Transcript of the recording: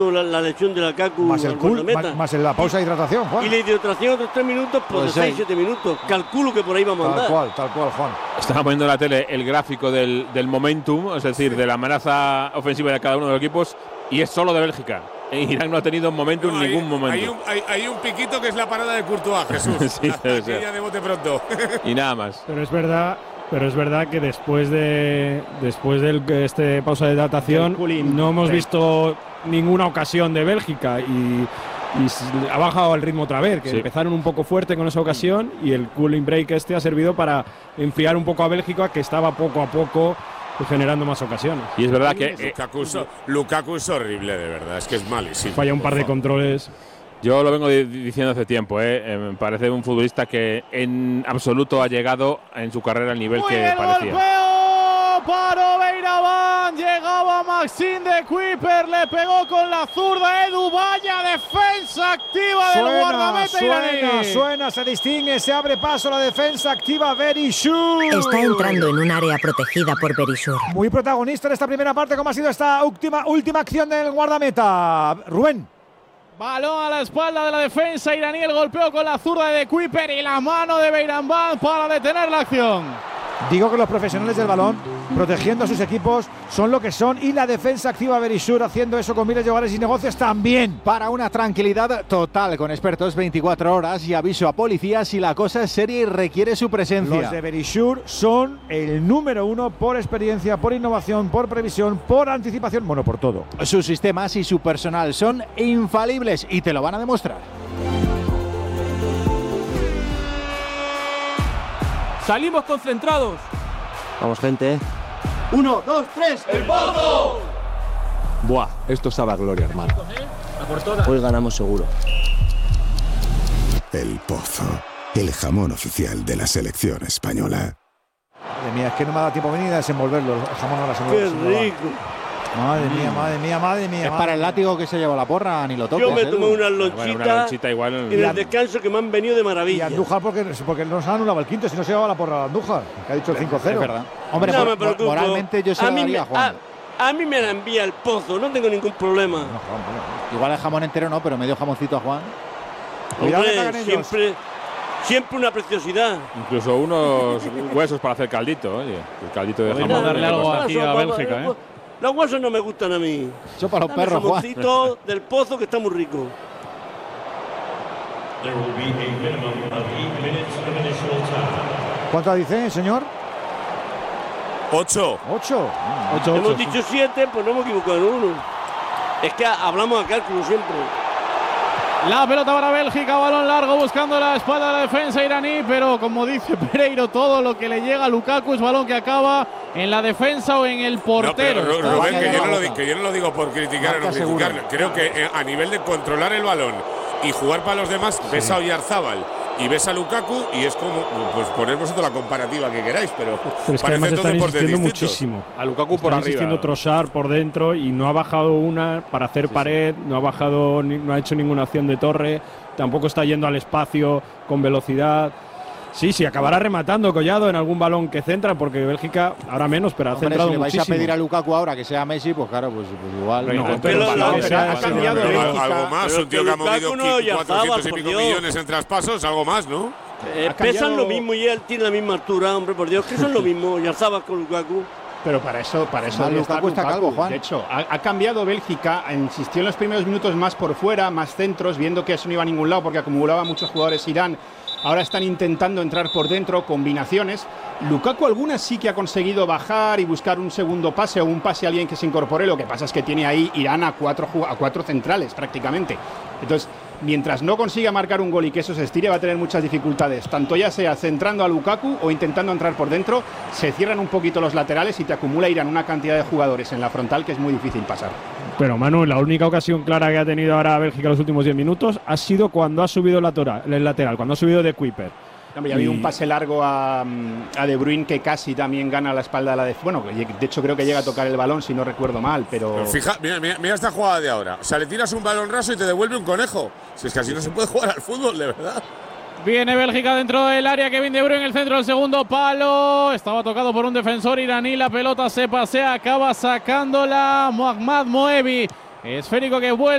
la lesión de Lukaku más el más la pausa de hidratación, Juan. Y la hidratación otros 3 minutos, pues de 6-7 minutos. Calculo que por ahí vamos a andar. Tal cual, Juan. Estaba poniendo en la tele el gráfico del momentum, es decir, de la amenaza ofensiva de cada uno de los equipos, y es solo de Bélgica. Irán no ha tenido momentum en ningún momento. Hay un piquito que es la parada de Courtois, Jesús. Sí, ya de bote pronto. Y nada más. Pero es verdad que después de este pausa de hidratación no hemos visto ninguna ocasión de Bélgica y ha bajado el ritmo otra vez, que empezaron un poco fuerte con esa ocasión y el cooling break ha servido para enfriar un poco a Bélgica, que estaba poco a poco generando más ocasiones. Y es verdad que Lukaku es horrible, de verdad, es que es malísimo. Falla un par de controles. Yo lo vengo diciendo hace tiempo, me parece un futbolista que en absoluto ha llegado en su carrera al nivel que parecía. Golpeo para Beiraban, llegaba Maxime de Kuiper, le pegó con la zurda Edu, vaya defensa activa del guardameta iraní. Suena, se distingue, se abre paso la defensa activa Berishour. Está entrando en un área protegida por Berishour. Muy protagonista en esta primera parte, como ha sido esta última acción del guardameta. Rubén. Balón a la espalda de la defensa iraní, el golpeo con la zurda de Kuiper y la mano de Beiraban para detener la acción. Digo que los profesionales del balón, protegiendo a sus equipos, son lo que son, y la defensa activa Berishour haciendo eso con miles de hogares y negocios también. Para una tranquilidad total, con expertos 24 horas y aviso a policía si la cosa es seria y requiere su presencia. Los de Berishour son el número 1 por experiencia, por innovación, por previsión, por anticipación, bueno, por todo. Sus sistemas y su personal son infalibles y te lo van a demostrar. Salimos concentrados. Vamos, gente. 1, 2, 3. ¡El Pozo! Buah, esto sabe a gloria, hermano. Hoy ganamos seguro. El Pozo, el jamón oficial de la selección española. Madre mía, es que no me ha dado tiempo a venir a desenvolverlo. El jamón no lo ¡Qué rico! Madre mía. Es para el látigo que se lleva la porra, ni lo toques. Yo me tomé una lonchita igual en el descanso que me han venido de maravilla. Y Andújar porque nos han anulado el quinto, si no se llevaba la porra a Andújar, que ha dicho el 5-0. Es verdad. Hombre, no me preocupo. Moralmente yo se lo daría a Juan. A mí me la envía el Pozo, no tengo ningún problema. Igual el jamón entero no, pero medio jamoncito a Juan. Hombre, siempre una preciosidad. Incluso unos huesos para hacer caldito, oye. El caldito de jamón. Podemos darle algo aquí a Bélgica, ¿eh? Los huesos no me gustan a mí. Eso para los perros, Juan. Jamoncito del Pozo que está muy rico. ¿Cuánto dice, señor? 8. 8. Hemos dicho 7, pues no hemos equivocado en uno. Es que hablamos a cálculo siempre. La pelota para Bélgica, balón largo buscando la espalda de la defensa iraní, pero como dice Pereiro, todo lo que le llega a Lukaku es balón que acaba en la defensa o en el portero. No, pero Rubén, que yo no lo digo por criticar o no criticar. Creo que a nivel de controlar el balón y jugar para los demás, ves a Oyarzábal y ves a Lukaku y es como, pues poner vosotros la comparativa que queráis, pero es que además están insistiendo muchísimo. A Lukaku por arriba. Está insistiendo Trossard por dentro y no ha bajado una para hacer pared, no ha hecho ninguna acción de torre, tampoco está yendo al espacio con velocidad. Sí, acabará rematando Collado en algún balón que centra, porque Bélgica ahora menos, pero ha centrado si le vais muchísimo. A pedir a Lukaku ahora que sea Messi, pues claro, pues igual. No, pero ha cambiado algo más, un tío que ha movido 400 y pico millones en traspasos, algo más, ¿no? Pesan lo mismo y él tiene la misma altura, hombre, por Dios, que son lo mismo, Oyarzábal con Lukaku. Pero para eso Lukaku está calvo, Juan. De hecho, ha cambiado Bélgica, insistió en los primeros minutos más por fuera, más centros, viendo que eso no iba a ningún lado porque acumulaba muchos jugadores Irán. Ahora están intentando entrar por dentro, combinaciones. Lukaku algunas sí que ha conseguido bajar y buscar un segundo pase o un pase a alguien que se incorpore. Lo que pasa es que tiene ahí Irán a cuatro centrales prácticamente. Entonces, mientras no consiga marcar un gol y que eso se estire, va a tener muchas dificultades. Tanto ya sea centrando a Lukaku o intentando entrar por dentro, se cierran un poquito los laterales y te acumula Irán una cantidad de jugadores en la frontal que es muy difícil pasar. Pero Manu, la única ocasión clara que ha tenido ahora Bélgica en los últimos 10 minutos ha sido cuando ha subido el lateral, cuando ha subido de Kuiper. Ha habido un pase largo a De Bruyne que casi también gana la espalda de la bueno, de hecho creo que llega a tocar el balón si no recuerdo mal, pero fija, mira esta jugada de ahora. O sea, le tiras un balón raso y te devuelve un conejo. Si es que así no se puede jugar al fútbol, de verdad. Viene Bélgica dentro del área, Kevin De Bruyne en el centro del segundo palo. Estaba tocado por un defensor iraní, la pelota se pasea, acaba sacándola Mohammad Moebi. Esférico que vuelve.